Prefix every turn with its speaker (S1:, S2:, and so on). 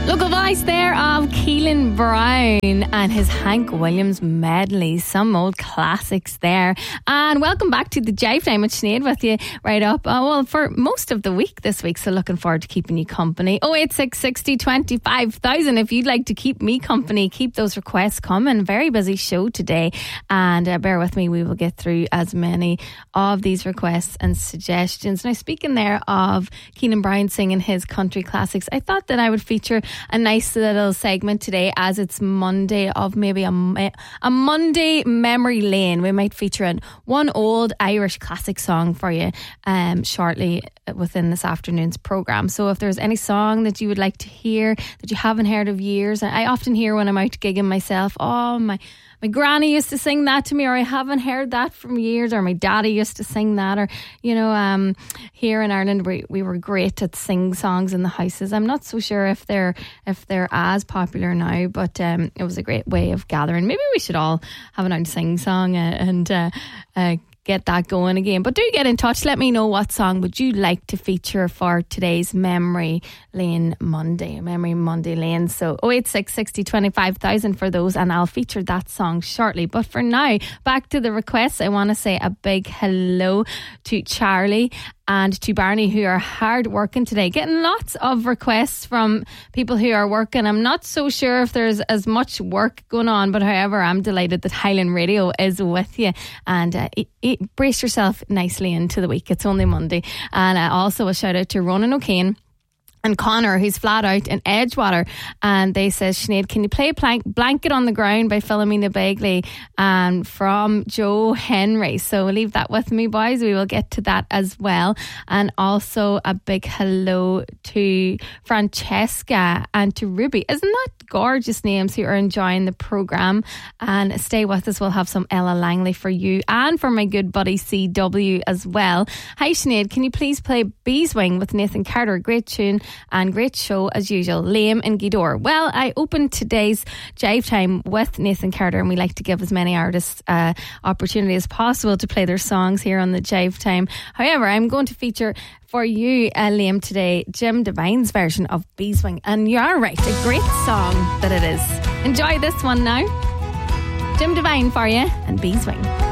S1: Local voice there of Keelan Brown and his Hank Williams medley. Some old classics there. And welcome back to the Jive Time with Sinead with you right up. Well, for most of the week this week. So looking forward to keeping you company. 086 60 25,000 if you'd like to keep me company. Keep those requests coming. Very busy show today. And bear with me, we will get through as many of these requests and suggestions. Now, speaking there of Keelan Brown singing his country classics, I thought that I would feature a nice little segment today as it's Monday of maybe a Monday memory lane. We might feature one old Irish classic song for you shortly within this afternoon's programme. So if there's any song that you would like to hear that you haven't heard of years, I often hear when I'm out gigging myself, oh, my granny used to sing that to me, or I haven't heard that from years, or my daddy used to sing that, or here in Ireland we were great at sing songs in the houses. I'm not so sure if they're as popular now, but it was a great way of gathering. Maybe we should all have an out sing song and get that going again. But do get in touch. Let me know what song would you like to feature for today's Memory Lane Monday. Memory Monday Lane. So 086 60 25,000 for those, and I'll feature that song shortly. But for now, back to the requests. I want to say a big hello to Charlie and to Barney, who are hard working today, getting lots of requests from people who are working. I'm not so sure if there's as much work going on, but however, I'm delighted that Highland Radio is with you, and brace yourself nicely into the week. It's only Monday. And also a shout out to Ronan O'Kane and Connor, who's flat out in Edgewater, and they says, Sinead, can you play Blanket on the Ground by Philomena Begley and from Joe Henry? So leave that with me, boys. We will get to that as well. And also a big hello to Francesca and to Ruby. Isn't that gorgeous names who are enjoying the programme? And stay with us. We'll have some Ella Langley for you and for my good buddy CW as well. Hi Sinead, can you please play Beeswing with Nathan Carter? Great tune and great show as usual. Liam and Gidor. Well, I opened today's Jive Time with Nathan Carter, and we like to give as many artists opportunity as possible to play their songs here on the Jive Time. However, I'm going to feature for you, Liam, today Jim Devine's version of Beeswing, and you are right, a great song that it is. Enjoy this one now. Jim Devine for you and Beeswing.